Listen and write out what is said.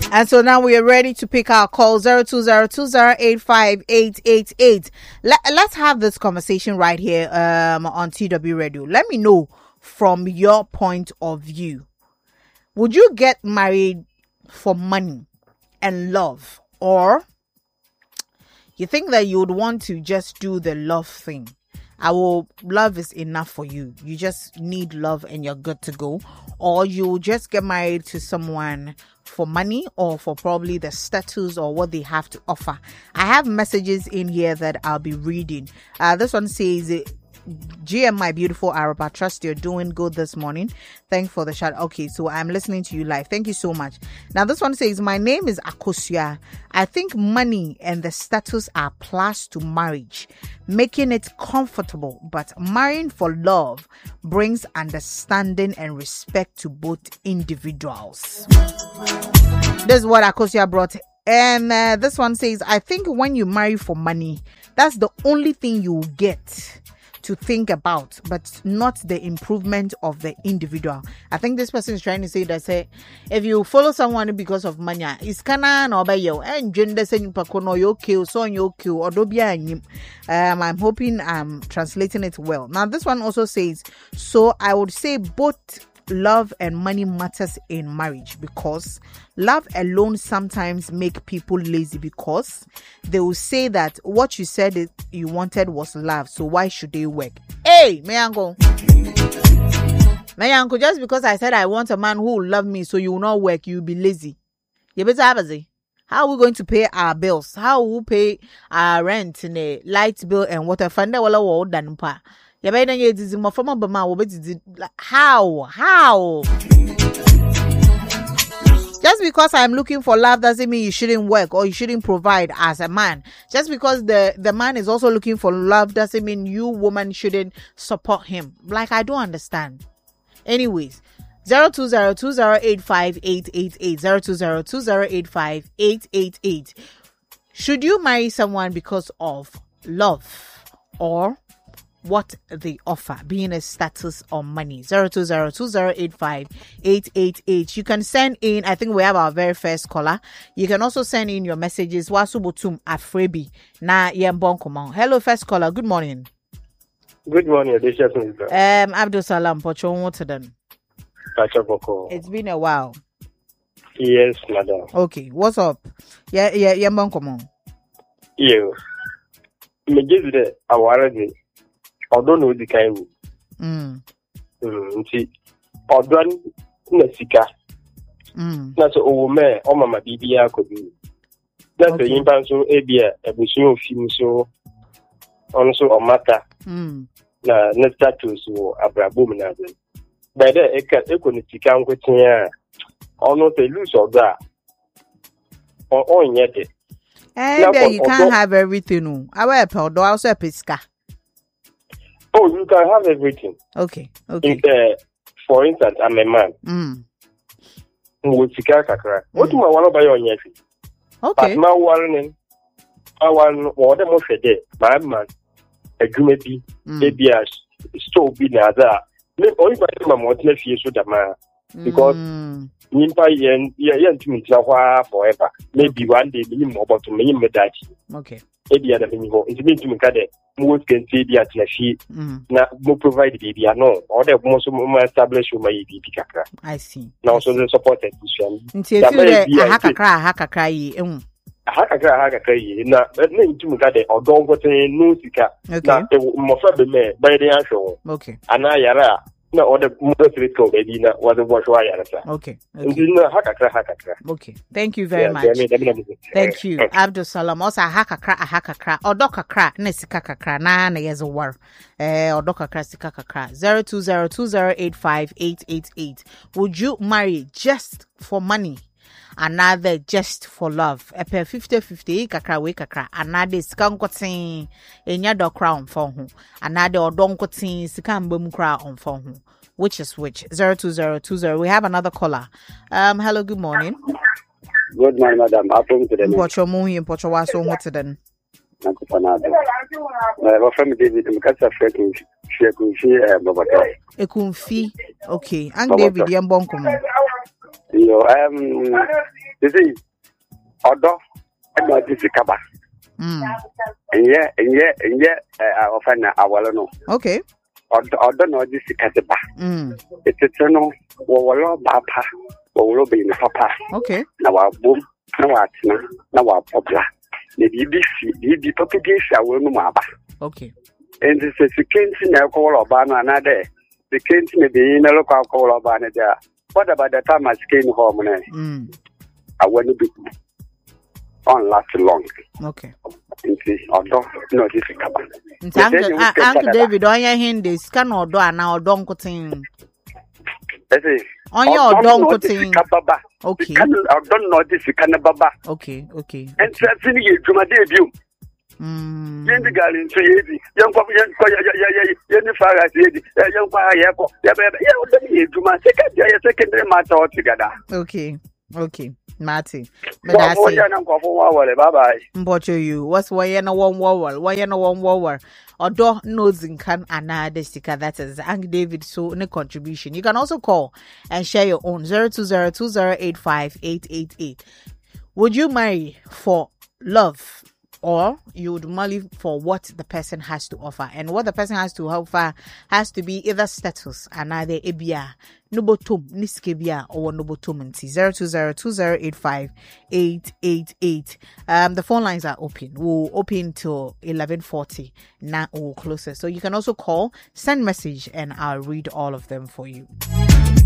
And so now we are ready to pick our call 0202085888. Let's have this conversation right here on TW Radio. Let me know from your point of view. Would you get married for money and love, or you think that you would want to just do the love thing? Love is enough for you. You just need love and you're good to go. Or you just get married to someone for money or for probably the status or what they have to offer. I have messages in here that I'll be reading. This one says, GM, my beautiful Araba, trust you're doing good this morning. Thanks for the shout. Okay, so I'm listening to you live. Thank you so much. Now this one says, my name is Akosia. I think money and the status are plus to marriage, making it comfortable, but marrying for love brings understanding and respect to both individuals. This is what Akosia brought. And this one says, I think when you marry for money, that's the only thing you get to think about, but not the improvement of the individual. I think this person is trying to say that if you follow someone because of money, it's kana no by you and gender saying pakono you kill so you kill or I'm hoping I'm translating it well. Now this one also says, so I would say both love and money matters in marriage, because love alone sometimes make people lazy, because they will say that what you said you wanted was love, so why should they work? Hey, my uncle, just because I said I want a man who will love me, so you will not work, you will be lazy. You better have a say. How are we going to pay our bills? How will we pay our rent and a light bill and water? Find out what done pa. How? Just because I'm looking for love doesn't mean you shouldn't work or you shouldn't provide as a man. Just because the man is also looking for love doesn't mean you woman shouldn't support him. Like, I don't understand. Anyways, 0202085888, 0202085888. Should you marry someone because of love or what they offer, being a status or money? 0202085888. You can send in, I think we have our very first caller. You can also send in your messages. Wasubutum Afrebi na yembonkomon. Hello, first caller. Good morning. Good morning, Abdul Salam Pocho Wotadan. It's been a while. Yes, madam. Okay, what's up? Yeah, yembonkomon. Yeah. Me give the award. I don't know the kind. See, Odwan Nesika. That's a old man, or Mama BBA could be. That's the impan so abia, a bushing of film so also a matter. Na status or a brabum. By the economic with here, or not a loose of that. Or yet. And you can't have everything. I wear powder, also a pisca. Oh, you can have everything. Okay. For instance, I'm a man. What do I want to buy on your feet? Okay. But my one, I want what I'm there. My man, a grummy, maybe a stove be another. Maybe only by my motor fees with the man. Because Nimpa yen to me forever. Maybe one day, minimum about to me that. Okay. Maybe other thing go. It's mean to me that most can say the atlashi na more provide the baby no or the most establish my baby kakra. I see. Now so the support education. Hakakra na name to me that or don't go to no sika. Na mo fa be me by the answer. Okay. Ana yara na order moderate go baby na was wash wire. Okay. Hakakra. Okay. Thank you very much. Thank you. Abdul Salam. Also hakakra odokakra na sika kakra na yezo war. Odokakra sika kakra. 0202085888. Would you marry just for money? Another just for love. A pair 50-50 kakra we kakra. Another skankotin enya do crown for who. Another odonkotin sikambum crown on for who. Which is which? 02020. We have another caller. Hello, good morning. Good morning, madam. After today. Pocho Muhi and Pocho Waso Motadan. My friend David Mukasa Ekumfi. Okay. And David Yambonkum. You You see, although I'm not discover. And often I will know. Okay. Although not discover. It's a tunnel, or papa, or be in papa. Okay. Now our boom, now our popular. The BBC propagation will know. Okay. And this is the Kenton alcohol of Bana another. The Kenton may be in a local alcohol of Bana there. What about the time I came home? I want to be on last long. Okay. Although no difficult. Uncle David, on your hand, this can or do now, don't go in. On your don't go in. Okay. I don't know this can baba. Okay. And certainly you do my debut. Yendi galin so yedi young secondary matter altogether. Okay, Marty. But I say, bye. Mbocho you. What's why no one war? Or do nosing can another sticker. That is Uncle David. So no contribution. You can also call and share your own 02020858888. Would you marry for love? Or you would marry for what the person has to offer, and what the person has to offer has to be either status and either ebia nobotum niskebia or nobotum 02020858888. The phone lines are open. We'll open till 11:40. Now we'll close it. So you can also call, send message, and I'll read all of them for you.